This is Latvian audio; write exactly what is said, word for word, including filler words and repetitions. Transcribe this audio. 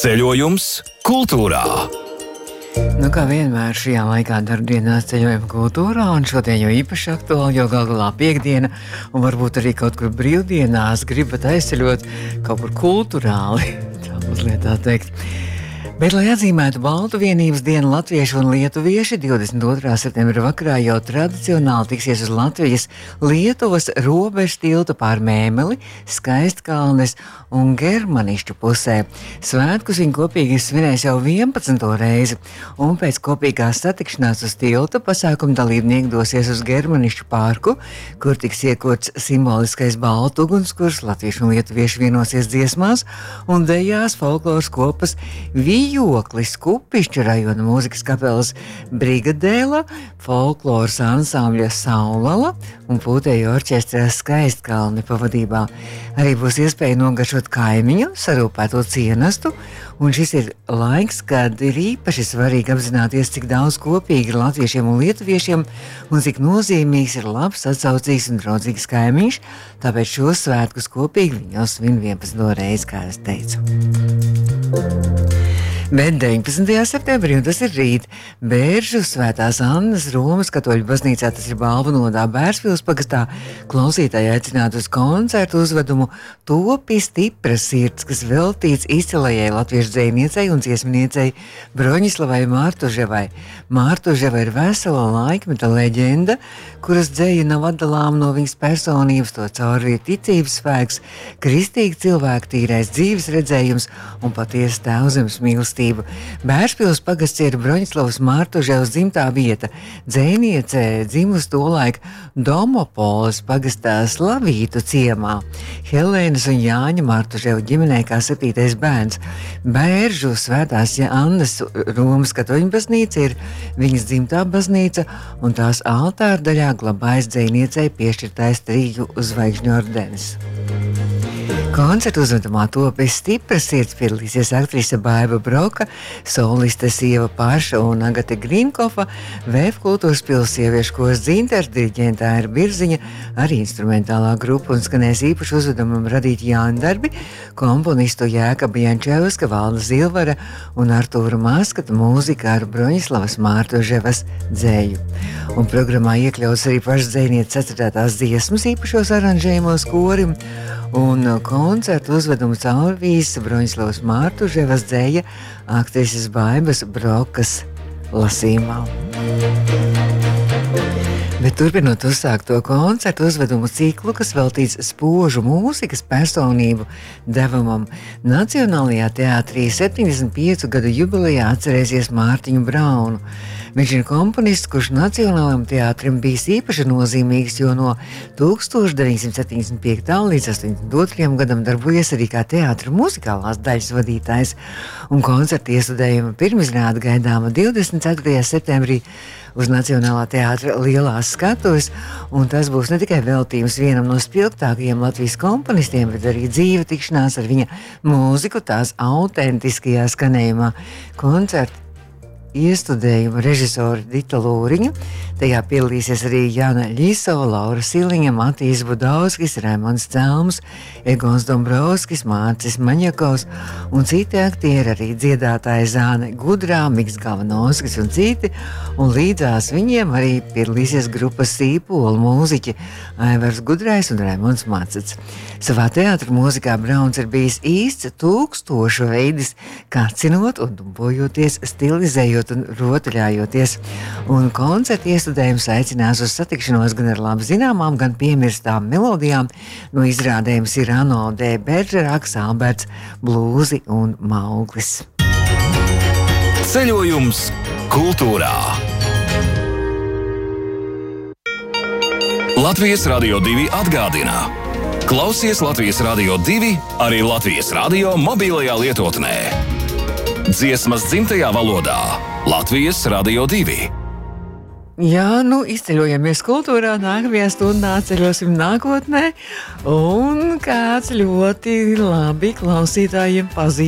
Ceļojums kultūrā. Nu, kā vienmēr šajā laikā darbdienās ceļojuma kultūrā, un šodien jau īpaši aktuāli, jo gal galā piekdiena, un varbūt arī kaut kur brīvdienās gribat aizceļot kaut kur kultūrāli, tā mazliet tā teikt. Bet, lai atzīmētu Baltu vienības dienu, latvieši un lietuvieši divdesmit otrā septembra vakarā jau tradicionāli tiksies uz Latvijas Lietuvas robežas tiltu pār Mēmeli, Skaistkalnes un Germanišķu pusē. Svētkus viņi kopīgi svinēs jau vienpadsmito reizi, un pēc kopīgās satikšanās uz tilta pasākuma dalībnieki dosies uz Germanišķu parku, kur tiks iekots simboliskais baltu ugunskurs, latvieši un lietuvieši vienosies dziesmās un dejās folkloras kopas Vijoklis, Kupišķu rajona mūzikas kapelas Brigadēla, folkloras ansambļa Saulala un pūtēju orķestra Skaistkalni pavadībā. Arī būs iespēja nogaršot kaimiņu, sarūpēto cienastu, un šis ir laiks, kad ir īpaši svarīgi apzināties, cik daudz kopīgi ir latviešiem un lietuviešiem, un cik nozīmīgs ir labs, atsaucīgs un draudzīgs kaimiņš, tāpēc šos svētkus kopīgi viņi jau svin vienpadsmito reizi, kā es teicu. Bet deviņpadsmitajā septembrī, un tas ir rīt, Bēržu Svētās Annas Romas katoļu baznīcā, tas ir Balvu nodā Bērspils pagastā, klausītāji aicināt uz koncertu uzvedumu Topi stipra sirds, kas veltīts izcilajai latviešu dzejniecei un dziesminiecei Broņislavai Mārtuževai. Mārtuževa ir vesela laikmeta leģenda, kuras dzeja nav atdalām no viņas personības, to cauri ir ticības spēks, kristīgi cilvēku tīrais dzīves redzējums un patiesa tēvzemes mīlestība. Bērspils pagasts ir Broņislavas Mārtuževas dzimtā vieta. Dzejniece dzimusi tolaik Domopoles pagastā Slavītu ciemā. Helēnas un Jāņa Mārtuževa ģimenē kā septītais bērns. Bēržu Svētās Annas Romas katoļu baznīca ir viņas dzimtā baznīca, un tās altāra daļā glabājas dzejniecei piešķirtais triju zvaigžņu ordenis. Koncertu uzvedumā Topi stipra sirds piedalīsies aktrise Baiba Broka, soliste Sieva Pārša un Agate Grīnkofa, Vēf kultūras pils sieviešu kors Dzintars, diriģenta Aira Birziņa, arī instrumentālā grupa, un skanēs īpaši uzvedumam radīti jauni darbi, komponistu Jēkaba Jančevska, Valda Zilvara un Artūra Maskata mūzika ar Broņislavas Mārtuževas dzēju. Un programmā iekļauts arī pašas dzejnieces atcerētās dziesmas īpašos aranžējumos korim, un koncertu uzvedumu caurvīs Broņislavas Mārtuževas dzēja aktrises Baibas Brokas lasījumā. Bet turpinot uzsākt to koncertu uzvedumu ciklu, kas veltīts spožu mūzikas personību devumam, Nacionālajā teātrī septiņdesmit piecu gadu jubilejā atcerēsies Mārtiņu Braunu. Viņš ir komponists, kurš Nacionālajam teātrim bijis īpaši nozīmīgs, jo no tūkstoš deviņsimt septiņdesmit piektā līdz astoņdesmit otrajam gadam darbojies arī kā teātra muzikālās daļas vadītājs, un koncerta iestudējuma pirmizrāde gaidāma divdesmit ceturtajā septembrī uz Nacionālā teātra lielās skatuves, un tas būs ne tikai veltījums vienam no spilgtākajiem Latvijas komponistiem, bet arī dzīve tikšanās ar viņa mūziku tās autentiskajā skanējumā. Koncerta iestudējuma režisori Dita Lūriņa, tajā piedalīsies arī Jāna Ļisova, Laura Siliņa, Matīs Budauskis, Raimonds Celms, Egons Dombrovskis, Mārcis Maņakovs un citi aktieri, arī dziedātāji Zāne Gudrā, Miks Galvanovskis un citi, un līdzās viņiem arī piedalīsies grupas Sīpola mūziķi Aivars Gudrais un Raimonds Macets. Savā teātra mūzikā Brauns ir bijis īsts tūkstošu veidis, kacinot un dumbojoties, stilizējot un rotaļājoties, un koncerta iestudējums aicinās uz satikšanos gan ar labi zināmām, gan piemirstām melodijām no izrādēm Sirano de Bergeraks, Alberts, Blūzi un Mauglis. Ceļojums kultūrā. Latvijas Radio divi atgādina. Klausies Latvijas Radio divi arī Latvijas radio mobilajā lietotnē. Dziesmas dzimtajā valodā. Latvijas Radio divi. Jā, nu izceļojamies kultūrā, nākamajā stundā ceļosim nākotnē, un kāds ļoti labi klausītājiem pazīstams